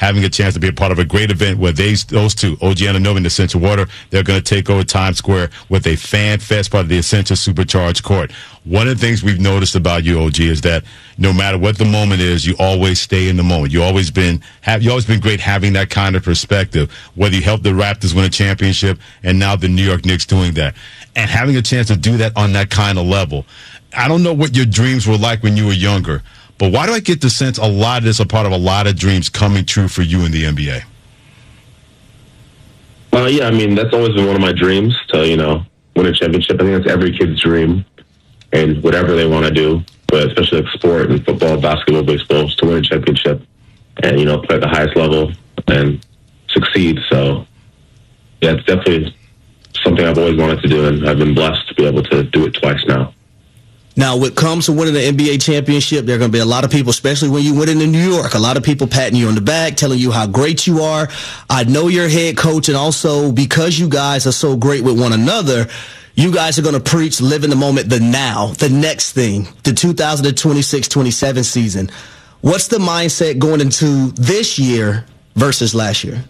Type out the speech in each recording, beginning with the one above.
having a chance to be a part of a great event where those two, OG Anunoby and Essential Water, they're going to take over Times Square with a fan fest part of the Essential Supercharged Court. One of the things we've noticed about you, OG, is that no matter what the moment is, you always stay in the moment. You've always been great having that kind of perspective, whether you helped the Raptors win a championship and now the New York Knicks doing that. And having a chance to do that on that kind of level. I don't know what your dreams were like when you were younger, but why do I get the sense a lot of this are part of a lot of dreams coming true for you in the NBA? Yeah, I mean, that's always been one of my dreams to, win a championship. I think that's every kid's dream and whatever they want to do, but especially like sport and football, basketball, baseball, to win a championship and, play at the highest level and succeed. So, yeah, it's definitely something I've always wanted to do, and I've been blessed to be able to do it twice now. Now, when it comes to winning the NBA championship, there are going to be a lot of people, especially when you win it in New York, a lot of people patting you on the back, telling you how great you are. I know you're head coach, and also because you guys are so great with one another, you guys are going to preach live in the moment, the now, the next thing, the 2026-27 season. What's the mindset going into this year versus last year?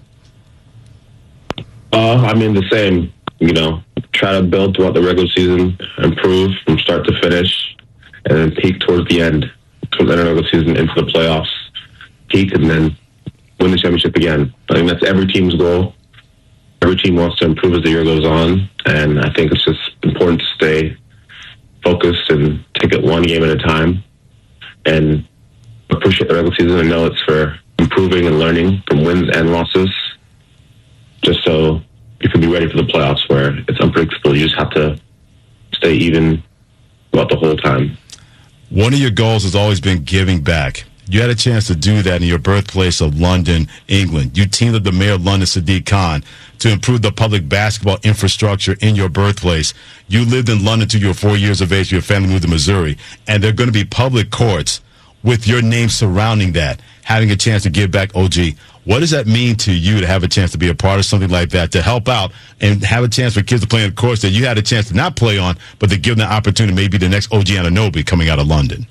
I mean, the same, try to build throughout the regular season, improve from start to finish, and then peak towards the end, towards the end of the regular season into the playoffs, peak, and then win the championship again. I think that's every team's goal. Every team wants to improve as the year goes on, and I think it's just important to stay focused and take it one game at a time and appreciate the regular season and know it's for improving and learning from wins and losses, just so you can be ready for the playoffs where it's unpredictable. You just have to stay even throughout the whole time. One of your goals has always been giving back. You had a chance to do that in your birthplace of London, England. You teamed with the mayor of London, Sadiq Khan, to improve the public basketball infrastructure in your birthplace. You lived in London till you were 4 years of age. Your family moved to Missouri. And there are going to be public courts with your name surrounding that, having a chance to give back. OG, what does that mean to you to have a chance to be a part of something like that, to help out and have a chance for kids to play on courts that you had a chance to not play on, but to give them the opportunity, maybe the next OG Anunoby coming out of London?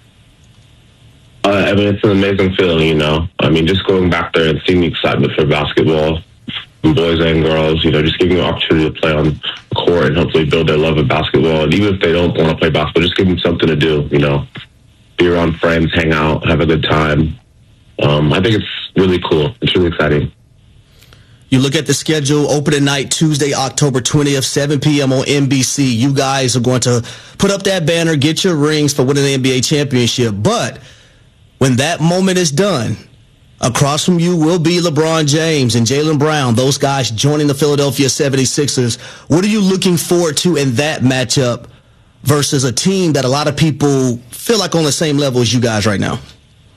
I mean, it's an amazing feeling, I mean, just going back there and seeing the excitement for basketball, boys and girls, just giving them the opportunity to play on the court and hopefully build their love of basketball. And even if they don't want to play basketball, just give them something to do, be around friends, hang out, have a good time. I think it's really cool. It's really exciting. You look at the schedule, opening night, Tuesday, October 20th, 7 p.m. on NBC. You guys are going to put up that banner, get your rings for winning the NBA championship. But when that moment is done, across from you will be LeBron James and Jaylen Brown, those guys joining the Philadelphia 76ers. What are you looking forward to in that matchup versus a team that a lot of people feel like on the same level as you guys right now?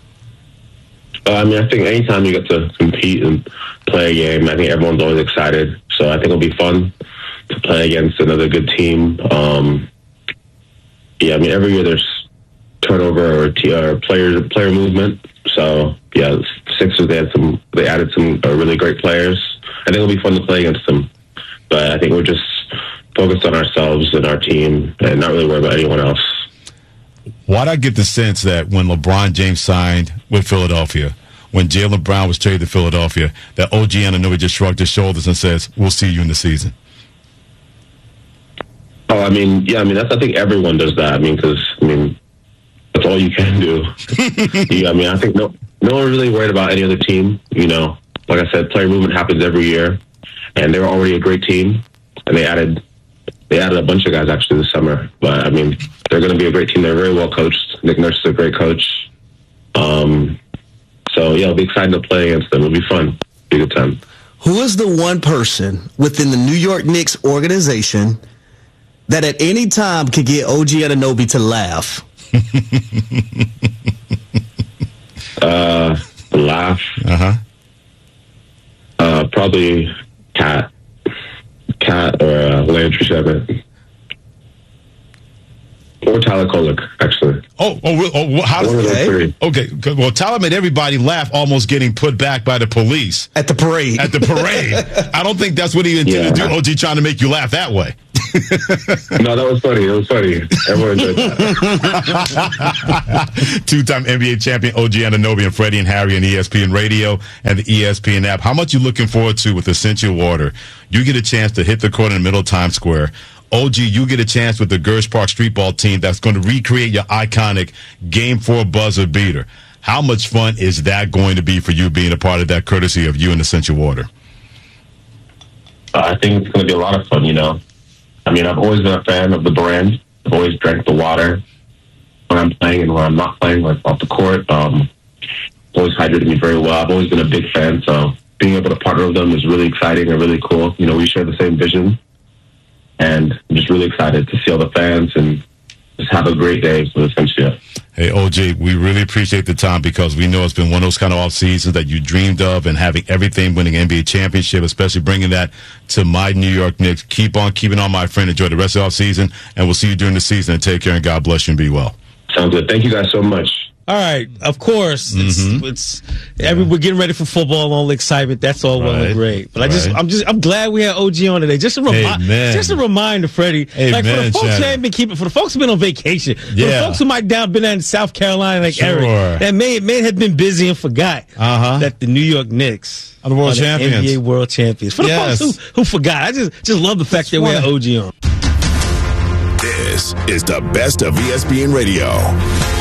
I mean, I think anytime you get to compete and play a game, I think everyone's always excited. So I think it'll be fun to play against another good team. Yeah, I mean, every year there's turnover or player movement. So yeah, Sixers, they added some really great players. I think it'll be fun to play against them. But I think we're just focused on ourselves and our team and not really worry about anyone else. Why do I get the sense that when LeBron James signed with Philadelphia, when Jaylen Brown was traded to Philadelphia, that OG Anunoby just shrugged his shoulders and says, "We'll see you in the season"? Oh, I mean, yeah, I mean, I think everyone does that. I mean, because, that's all you can do. Yeah, I mean, I think no one really worried about any other team. Like I said, player movement happens every year, and they were already a great team, and they added a bunch of guys actually this summer. But I mean, they're going to be a great team. They're very well coached. Nick Nurse is a great coach. So yeah, it'll be exciting to play against them. It'll be fun. It'll be a good time. Who is the one person within the New York Knicks organization that at any time could get OG Anunoby to laugh? Laugh. Probably Cat or Landry Shamet. Or Tyler Kolek, actually. How does that? Okay. Well, Tyler made everybody laugh, almost getting put back by the police at the parade. I don't think that's what he intended to do. OG trying to make you laugh that way. No, that was funny. It was funny. Everyone enjoyed that. Two-time NBA champion OG Anunoby and Freddie and Harry on ESPN Radio and the ESPN app. How much you looking forward to with Essentia Water? You get a chance to hit the court in the middle of Times Square. OG, you get a chance with the Gersh Park Streetball team that's going to recreate your iconic Game 4 buzzer beater. How much fun is that going to be for you being a part of that, courtesy of you and Essentia Water? I think it's going to be a lot of fun, you know. I mean, I've always been a fan of the brand. I've always drank the water when I'm playing and when I'm not playing, like off the court. It's always hydrated me very well. I've always been a big fan, so being able to partner with them is really exciting and really cool. You know, we share the same vision, and I'm just really excited to see all the fans and just have a great day with Essentia. Hey, OG, we really appreciate the time because we know it's been one of those kind of off seasons that you dreamed of, and having everything, winning NBA championship, especially bringing that to my New York Knicks. Keep on keeping on, my friend. Enjoy the rest of the off season, and we'll see you during the season. And take care, and God bless you, and be well. Sounds good. Thank you guys so much. All right, of course, we're getting ready for football, all the excitement. That's all well and great. But I'm glad we had OG on today. Just a reminder, Freddie. Like for the folks who ain't been keeping, for the folks who been on vacation, for the folks who might have been in South Carolina, like Eric, that may have been busy and forgot that the New York Knicks are the world champions, NBA world champions. For the folks who forgot, I just love the fact that we had OG on. This is the best of ESPN Radio.